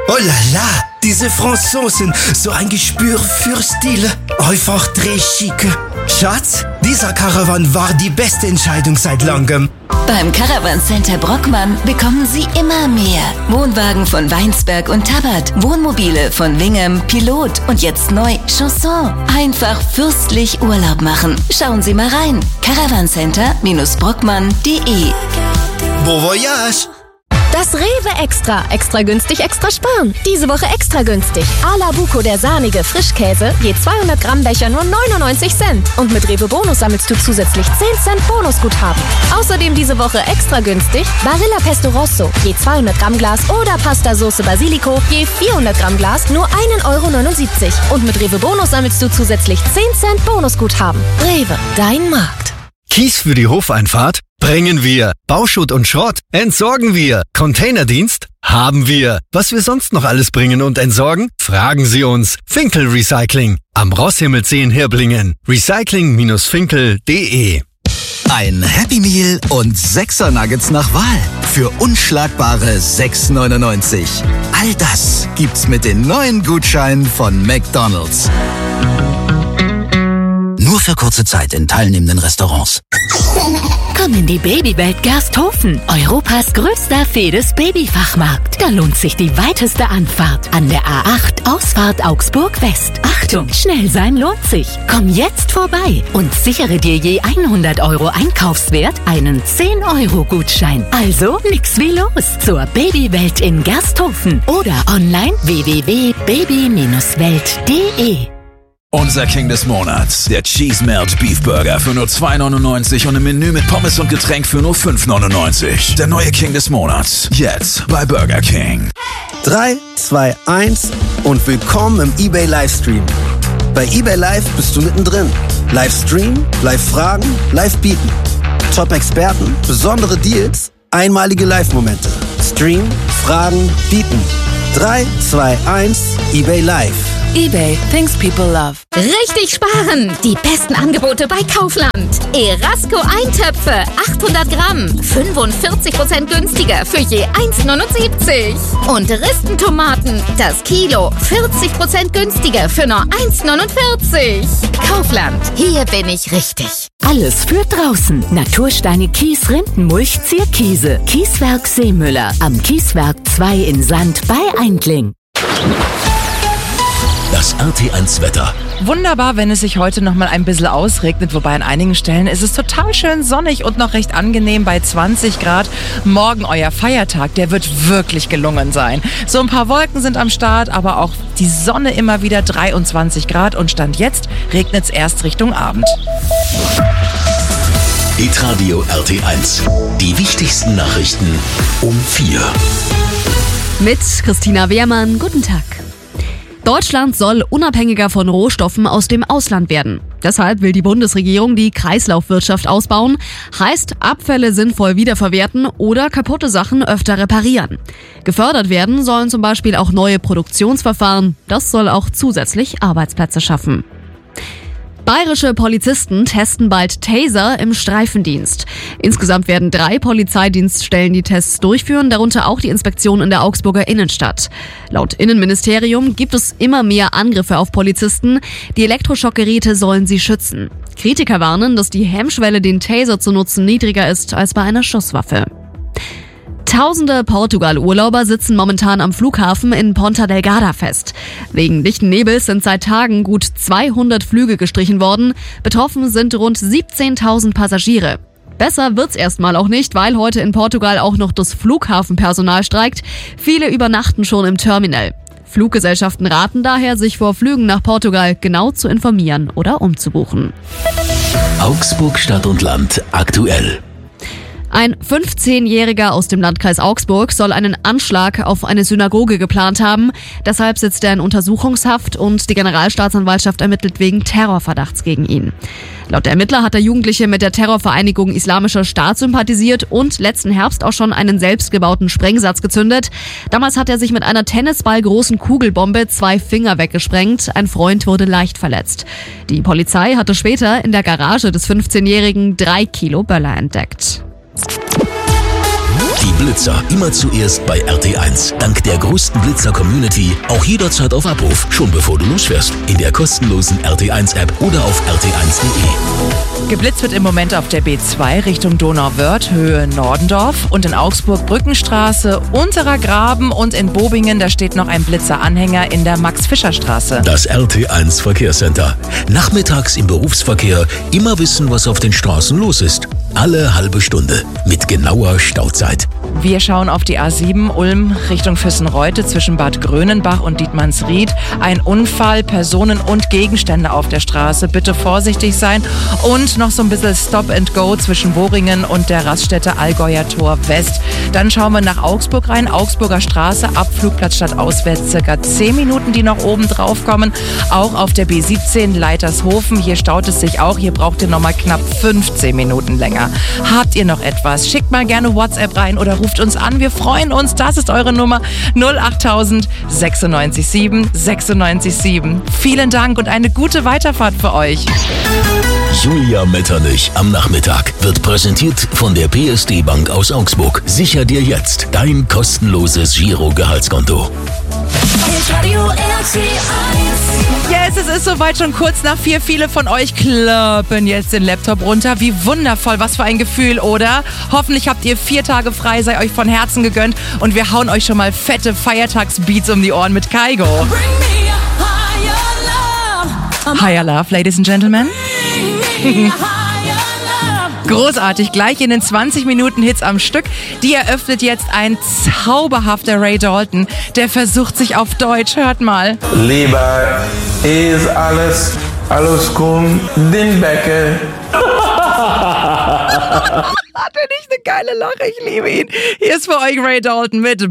Oh la la, diese Franzosen, so ein Gespür für Stil. Einfach très chic. Schatz, dieser Caravan war die beste Entscheidung seit langem. Beim Caravan Center Brockmann bekommen Sie immer mehr. Wohnwagen von Weinsberg und Tabbert, Wohnmobile von Wingham, Pilot und jetzt neu Chanson. Einfach fürstlich Urlaub machen. Schauen Sie mal rein. Caravancenter-brockmann.de. Bon voyage! Das Rewe Extra. Extra günstig, extra sparen. Diese Woche extra günstig. A-la Buco, der sahnige Frischkäse. Je 200 Gramm Becher nur 99 Cent. Und mit Rewe Bonus sammelst du zusätzlich 10 Cent Bonusguthaben. Außerdem diese Woche extra günstig Barilla Pesto Rosso. Je 200 Gramm Glas oder Pasta Sauce Basilico. Je 400 Gramm Glas nur 1,79 €. Und mit Rewe Bonus sammelst du zusätzlich 10 Cent Bonusguthaben. Rewe, dein Markt. Kies für die Hofeinfahrt? Bringen wir. Bauschutt und Schrott? Entsorgen wir. Containerdienst? Haben wir. Was wir sonst noch alles bringen und entsorgen? Fragen Sie uns. Finkel Recycling. Am Rosshimmelsee in Hirblingen. Recycling-finkel.de. Ein Happy Meal und 6er Nuggets nach Wahl. Für unschlagbare 6,99 €. All das gibt's mit den neuen Gutscheinen von McDonald's. Nur für kurze Zeit in teilnehmenden Restaurants. Komm in die Babywelt Gersthofen, Europas größter Fedes-Babyfachmarkt. Da lohnt sich die weiteste Anfahrt an der A8 Ausfahrt Augsburg West. Achtung, schnell sein lohnt sich. Komm jetzt vorbei und sichere dir je 100 € Einkaufswert einen 10-€-Gutschein. Also nix wie los zur Babywelt in Gersthofen oder online www.baby-welt.de. Unser King des Monats, der Cheese Melt Beef Burger für nur 2,99 € und ein Menü mit Pommes und Getränk für nur 5,99 €. Der neue King des Monats, jetzt bei Burger King. 3, 2, 1 und willkommen im eBay Livestream. Bei eBay Live bist du mittendrin. Livestream, Live-Fragen, Live-Bieten. Top-Experten, besondere Deals, einmalige Live-Momente. Stream, Fragen, Bieten. 3, 2, 1, eBay Live. eBay, things people love. Richtig sparen! Die besten Angebote bei Kaufland. Erasco Eintöpfe, 800 Gramm, 45% günstiger für je 1,79 €. Und Ristentomaten, das Kilo, 40% günstiger für nur 1,49 €. Kaufland, hier bin ich richtig. Alles für draußen. Natursteine Kies, Rindenmulch, Zierkiese. Kieswerk Seemüller. Am Kieswerk 2 in Sand bei Eindling. Das RT1 Wetter. Wunderbar, wenn es sich heute noch mal ein bisschen ausregnet, wobei an einigen Stellen ist es total schön sonnig und noch recht angenehm bei 20 Grad. Morgen euer Feiertag, der wird wirklich gelungen sein. So ein paar Wolken sind am Start, aber auch die Sonne immer wieder 23 Grad und Stand jetzt regnet es erst Richtung Abend. Hitradio RT1. Die wichtigsten Nachrichten um 4. Mit Christina Wehrmann, guten Tag. Deutschland soll unabhängiger von Rohstoffen aus dem Ausland werden. Deshalb will die Bundesregierung die Kreislaufwirtschaft ausbauen. Heißt, Abfälle sinnvoll wiederverwerten oder kaputte Sachen öfter reparieren. Gefördert werden sollen zum Beispiel auch neue Produktionsverfahren. Das soll auch zusätzlich Arbeitsplätze schaffen. Bayerische Polizisten testen bald Taser im Streifendienst. Insgesamt werden 3 Polizeidienststellen die Tests durchführen, darunter auch die Inspektion in der Augsburger Innenstadt. Laut Innenministerium gibt es immer mehr Angriffe auf Polizisten. Die Elektroschockgeräte sollen sie schützen. Kritiker warnen, dass die Hemmschwelle, den Taser zu nutzen, niedriger ist als bei einer Schusswaffe. Tausende Portugal-Urlauber sitzen momentan am Flughafen in Ponta Delgada fest. Wegen dichten Nebels sind seit Tagen gut 200 Flüge gestrichen worden. Betroffen sind rund 17.000 Passagiere. Besser wird's erstmal auch nicht, weil heute in Portugal auch noch das Flughafenpersonal streikt. Viele übernachten schon im Terminal. Fluggesellschaften raten daher, sich vor Flügen nach Portugal genau zu informieren oder umzubuchen. Augsburg Stadt und Land aktuell. Ein 15-Jähriger aus dem Landkreis Augsburg soll einen Anschlag auf eine Synagoge geplant haben. Deshalb sitzt er in Untersuchungshaft und die Generalstaatsanwaltschaft ermittelt wegen Terrorverdachts gegen ihn. Laut der Ermittler hat der Jugendliche mit der Terrorvereinigung Islamischer Staat sympathisiert und letzten Herbst auch schon einen selbstgebauten Sprengsatz gezündet. Damals hat er sich mit einer tennisballgroßen Kugelbombe 2 Finger weggesprengt. Ein Freund wurde leicht verletzt. Die Polizei hatte später in der Garage des 15-Jährigen 3 Kilo Böller entdeckt. Die Blitzer, immer zuerst bei RT1. Dank der größten Blitzer-Community auch jederzeit auf Abruf, schon bevor du losfährst. In der kostenlosen RT1-App oder auf rt1.de. Geblitzt wird im Moment auf der B2 Richtung Donauwörth, Höhe Nordendorf und in Augsburg Brückenstraße, Unterer Graben und in Bobingen, da steht noch ein Blitzeranhänger in der Max-Fischer-Straße. Das RT1 Verkehrscenter. Nachmittags im Berufsverkehr immer wissen, was auf den Straßen los ist. Alle halbe Stunde mit genauer Stauzeit. Wir schauen auf die A7 Ulm Richtung Füssenreute zwischen Bad Grönenbach und Dietmannsried. Ein Unfall, Personen und Gegenstände auf der Straße. Bitte vorsichtig sein. Und noch so ein bisschen Stop and Go zwischen Boringen und der Raststätte Allgäuer Tor West. Dann schauen wir nach Augsburg rein. Augsburger Straße, Abflugplatz stadtauswärts, circa 10 Minuten, die noch oben drauf kommen. Auch auf der B17 Leitershofen. Hier staut es sich auch. Hier braucht ihr nochmal knapp 15 Minuten länger. Habt ihr noch etwas? Schickt mal gerne WhatsApp rein oder ruft uns an. Wir freuen uns. Das ist eure Nummer 08000 96 7 96 7. Vielen Dank und eine gute Weiterfahrt für euch. Julia Metternich am Nachmittag wird präsentiert von der PSD Bank aus Augsburg. Sicher dir jetzt dein kostenloses Giro-Gehaltskonto. Yes, es ist soweit, schon kurz nach 4. Viele von euch klappen jetzt den Laptop runter. Wie wundervoll, was für ein Gefühl, oder? Hoffentlich habt ihr 4 Tage frei, sei euch von Herzen gegönnt und wir hauen euch schon mal fette Feiertagsbeats um die Ohren mit Kygo. Higher Love, Ladies and Gentlemen. Großartig, gleich in den 20 Minuten Hits am Stück. Die eröffnet jetzt ein zauberhafter Ray Dalton, der versucht sich auf Deutsch. Hört mal. Lieber ist alles gut, den Bäcker. Hat er nicht eine geile Lache? Ich liebe ihn. Hier ist für euch Ray Dalton mit